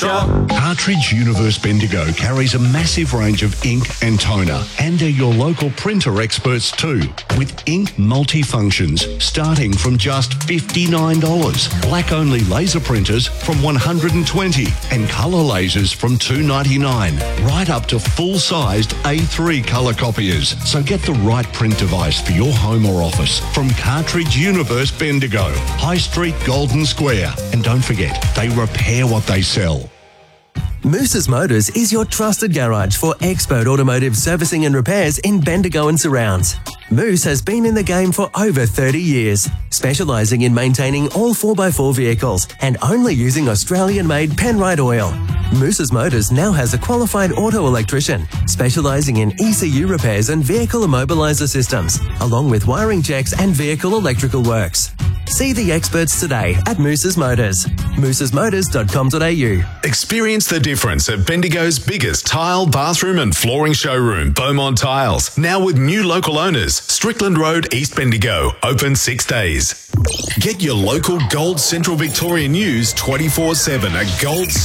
shop. Cartridge Universe Bendigo carries a massive range of ink and toner, and they're your local printer experts too, with ink multifunctions starting from just $59, black-only laser printers from $120, and colour lasers from $299, right up to full-sized A3 colour copiers. So get the right print device for your home or office from Cartridge Universe Bendigo, High Street, Golden Square. And don't forget, they repair what they sell. Moose's Motors is your trusted garage for expert automotive servicing and repairs in Bendigo and surrounds. Moose has been in the game for over 30 years, specialising in maintaining all 4x4 vehicles and only using Australian-made Penrite oil. Moose's Motors now has a qualified auto electrician, specialising in ECU repairs and vehicle immobiliser systems, along with wiring checks and vehicle electrical works. See the experts today at Moose's Motors. moosesmotors.com.au. Experience the difference at Bendigo's biggest tile, bathroom and flooring showroom, Beaumont Tiles. Now with new local owners, Strickland Road, East Bendigo, open 6 days. Get your local Gold Central Victoria news 24/7 at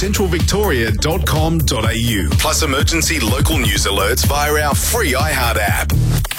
goldcentralvictoria.com.au. Plus emergency local news alerts via our free iHeart app.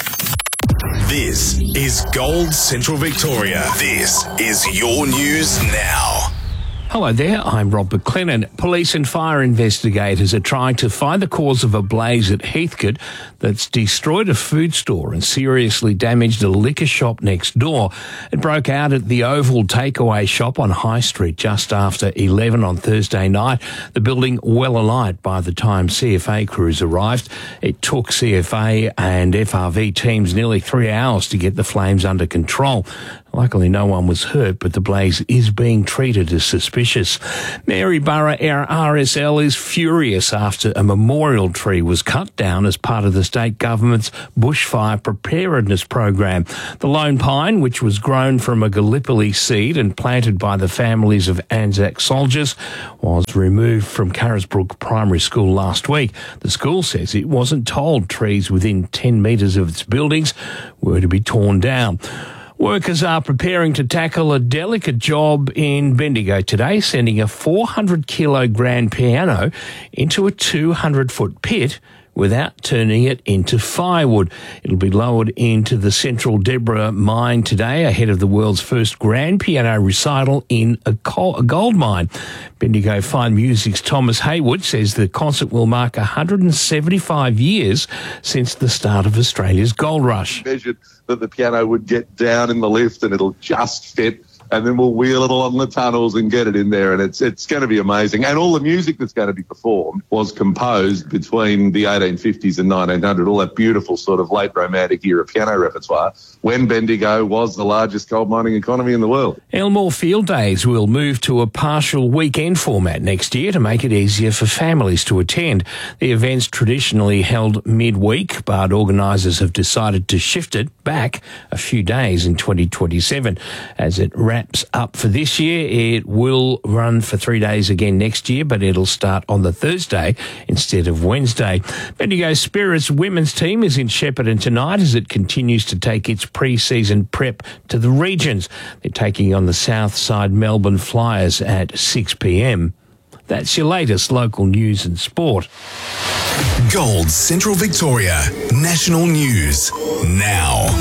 This is Gold Central Victoria. This is your news now. Hello there, I'm Rob McLennan. Police and fire investigators are trying to find the cause of a blaze at Heathcote that's destroyed a food store and seriously damaged a liquor shop next door. It broke out at the Oval takeaway shop on High Street just after 11 on Thursday night, the building well alight by the time CFA crews arrived. It took CFA and FRV teams nearly 3 hours to get the flames under control. Luckily, no one was hurt, but the blaze is being treated as suspicious. Maryborough RSL is furious after a memorial tree was cut down as part of the state government's bushfire preparedness program. The lone pine, which was grown from a Gallipoli seed and planted by the families of Anzac soldiers, was removed from Carisbrook Primary School last week. The school says it wasn't told trees within 10 metres of its buildings were to be torn down. Workers are preparing to tackle a delicate job in Bendigo today, sending a 400-kilo grand piano into a 200-foot pit without turning it into firewood. It'll be lowered into the Central Deborah mine today ahead of the world's first grand piano recital in a gold mine. Bendigo Fine Music's Thomas Haywood says the concert will mark 175 years since the start of Australia's gold rush. Measured that the piano would get down in the lift and it'll just fit, and then we'll wheel it along the tunnels and get it in there, and it's going to be amazing. And all the music that's going to be performed was composed between the 1850s and 1900, all that beautiful sort of late romantic era piano repertoire, when Bendigo was the largest gold mining economy in the world. Elmore Field Days will move to a partial weekend format next year to make it easier for families to attend. The event's traditionally held midweek, but organisers have decided to shift it back a few days in 2027. As it wraps up for this year, it will run for 3 days again next year, but it'll start on the Thursday instead of Wednesday. Bendigo Spirits women's team is in Shepparton tonight as it continues to take its pre-season prep to the regions. They're taking on the Southside Melbourne Flyers at 6 p.m. That's your latest local news and sport. Gold Central Victoria. National news now.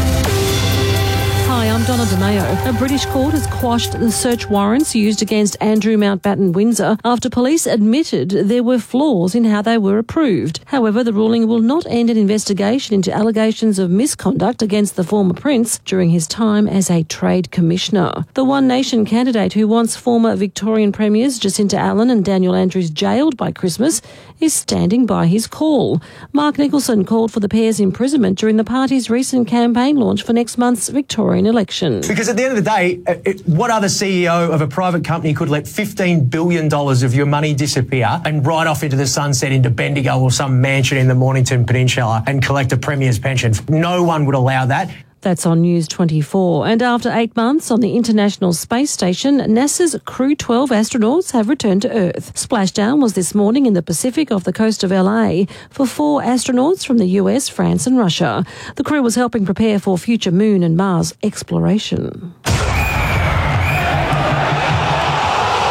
Hi, I'm Donna DeMayo. A British court has quashed the search warrants used against Andrew Mountbatten Windsor after police admitted there were flaws in how they were approved. However, the ruling will not end an investigation into allegations of misconduct against the former prince during his time as a trade commissioner. The One Nation candidate who wants former Victorian premiers Jacinta Allen and Daniel Andrews jailed by Christmas is standing by his call. Mark Nicholson called for the pair's imprisonment during the party's recent campaign launch for next month's Victorian election. Because at the end of the day, what other CEO of a private company could let $15 billion of your money disappear and ride off into the sunset into Bendigo or some mansion in the Mornington Peninsula and collect a premier's pension? No one would allow that. That's on News 24. And after 8 months on the International Space Station, NASA's Crew 12 astronauts have returned to Earth. Splashdown was this morning in the Pacific off the coast of LA for 4 astronauts from the US, France and Russia. The crew was helping prepare for future Moon and Mars exploration.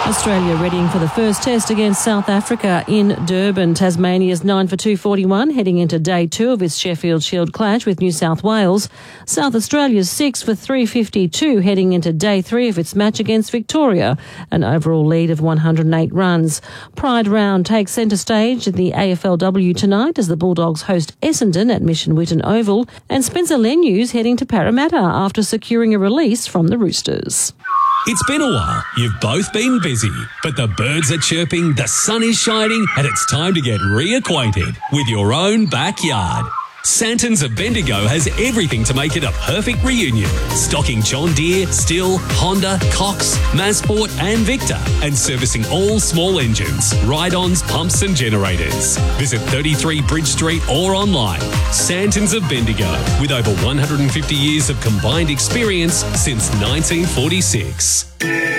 Australia readying for the first test against South Africa in Durban. Tasmania's 9 for 241 heading into day 2 of its Sheffield Shield clash with New South Wales. South Australia's 6 for 352 heading into day 3 of its match against Victoria, an overall lead of 108 runs. Pride Round takes centre stage at the AFLW tonight as the Bulldogs host Essendon at Mission Whitton Oval, and Spencer Lenyu's heading to Parramatta after securing a release from the Roosters. It's been a while. You've both been busy, but the birds are chirping, the sun is shining, and it's time to get reacquainted with your own backyard. Santons of Bendigo has everything to make it a perfect reunion. Stocking John Deere, Stihl, Honda, Cox, Mazport and Victor, and servicing all small engines, ride-ons, pumps and generators. Visit 33 Bridge Street or online. Santons of Bendigo, with over 150 years of combined experience since 1946.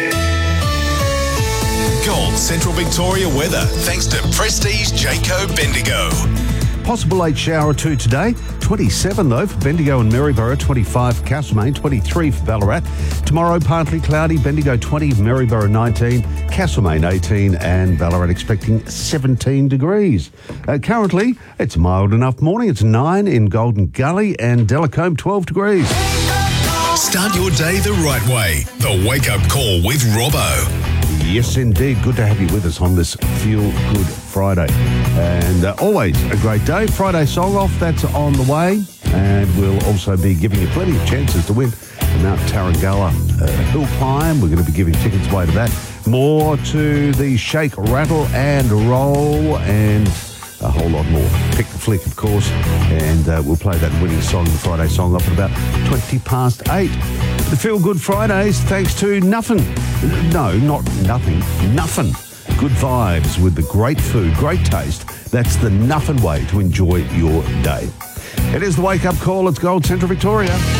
Gold Central Victoria weather, thanks to Prestige Jayco Bendigo. Possible late shower or two today. 27 though for Bendigo and Maryborough, 25 for Castlemaine, 23 for Ballarat. Tomorrow partly cloudy, Bendigo 20, Maryborough 19, Castlemaine 18 and Ballarat expecting 17 degrees. Currently it's a mild enough morning. It's 9 in Golden Gully and Delacombe 12 degrees. Start your day the right way. The Wake Up Call with Robbo. Yes, indeed. Good to have you with us on this Feel Good Friday. And always a great day. Friday Song Off, that's on the way. And we'll also be giving you plenty of chances to win the Mount Tarrangalla hill climb. We're going to be giving tickets away to that. More to the Shake, Rattle and Roll and a whole lot more. Pick the Flick, of course. And we'll play that winning song, the Friday Song Off, at about 8:20. The Feel Good Fridays, thanks to Nuffin. No, not nothing. Nuffin. Good vibes with the great food, great taste. That's the Nuffin way to enjoy your day. It is the Wake Up Call. It's Gold Central Victoria.